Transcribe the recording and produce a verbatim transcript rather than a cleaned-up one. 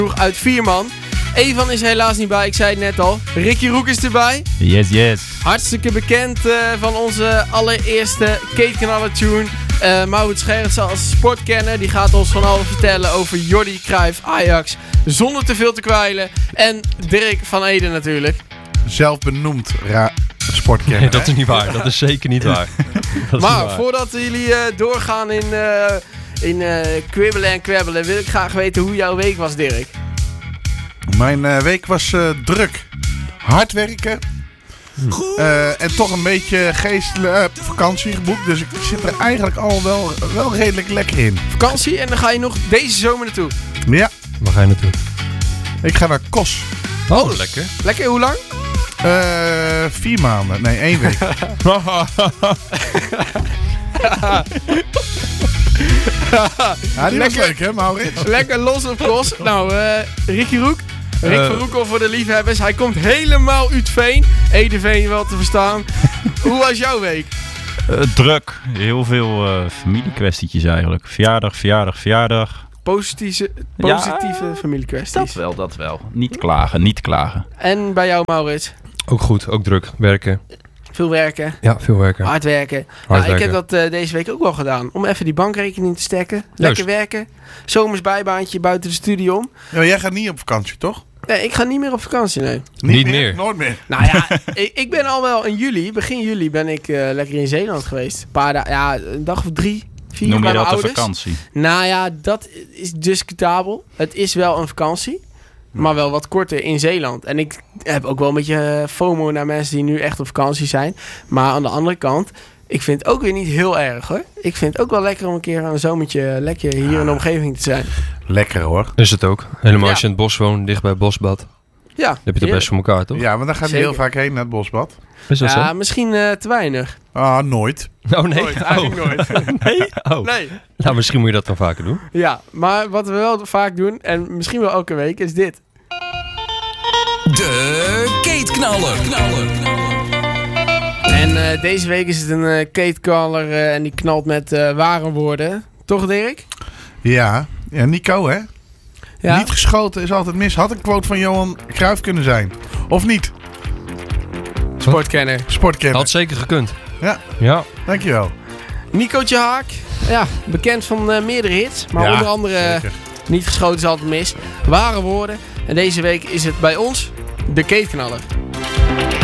uit vier man. Evan is helaas niet bij, ik zei het net al. Ricky Roek is erbij. Yes, yes. Hartstikke bekend uh, van onze allereerste Keetkanaler tune. Uh, Maurits Gerritsen als sportkenner. Die gaat ons van alles vertellen over Jordi Cruijff, Ajax. Zonder te veel te kwijlen. En Dirk van Eden natuurlijk. Zelf benoemd ra- sportkenner. Nee, dat is niet waar. Dat is zeker niet waar. Dat maar niet waar. voordat jullie uh, doorgaan in, uh, in uh, kwibbelen en kwebbelen, wil ik graag weten hoe jouw week was, Dirk. Mijn uh, week was uh, druk. Hard werken. Uh, en toch een beetje geestelijke uh, vakantie geboekt. Dus ik zit er eigenlijk al wel, wel redelijk lekker in. Vakantie en dan ga je nog deze zomer naartoe. Ja. Waar ga je naartoe? Ik ga naar Kos. Oh, lekker. Lekker, hoe lang? Uh, vier maanden. Nee, één week. Ja, die was leuk, hè, Maurits? Lekker los op Kos. Nou, uh, Ricky Roek. Rick uh, van Roekel voor de liefhebbers. Hij komt helemaal uit Veen. Edeveen wel te verstaan. Hoe was jouw week? Uh, druk. Heel veel uh, familiekwestietjes eigenlijk. Verjaardag, verjaardag, verjaardag. Positieve, positieve ja, familiekwesties. Dat wel, dat wel. Niet klagen, niet klagen. En bij jou, Maurits? Ook goed, ook druk. Werken. Veel werken. Ja, veel werken. Hard werken. Hard nou, werken. Ik heb dat uh, deze week ook wel gedaan. Om even die bankrekening te stekken. Lekker Juist. werken. Zomers bijbaantje buiten de studie om. Ja, maar jij gaat niet op vakantie, toch? Nee, ik ga niet meer op vakantie, nee. Niet, Niet meer? meer. Nooit meer. Nou ja, ik, ik ben al wel in juli, begin juli, ben ik uh, lekker in Zeeland geweest. Een paar dagen, ja, een dag of drie, vier Noem bij je mijn dat een ouders. vakantie? Nou ja, dat is discutabel. Het is wel een vakantie, maar wel wat korter in Zeeland. En ik heb ook wel een beetje FOMO naar mensen die nu echt op vakantie zijn. Maar aan de andere kant, ik vind het ook weer niet heel erg, hoor. Ik vind het ook wel lekker om een keer een zomertje lekker hier in de omgeving te zijn. Lekker, hoor. Is het ook. Helemaal Ja. als je in het bos woont, dicht bij het bosbad. Ja, Dan heb je het best voor elkaar, toch? Ja, maar dan gaat hij Zeker. heel vaak heen naar het bosbad. Is dat ja, zo? misschien uh, te weinig. Ah, nooit. Oh nee. Nooit, eigenlijk oh. nooit. nee? Oh. Nee. Nou, misschien moet je dat dan vaker doen. Ja, maar wat we wel vaak doen, en misschien wel elke week, is dit. De Keetknaller. En uh, deze week is het een uh, keetkaller uh, en die knalt met uh, ware woorden. Toch, Dirk? Ja. Ja, Nico, hè? Ja. Niet geschoten is altijd mis. Had een quote van Johan Cruijff kunnen zijn. Of niet? Sportkenner. Sportkenner. Had zeker gekund. Ja, Ja. dankjewel. Nicootje Haak. Ja, bekend van uh, meerdere hits. Maar Ja, onder andere uh, zeker. niet geschoten is altijd mis. Ware woorden. En deze week is het bij ons de keetknaller.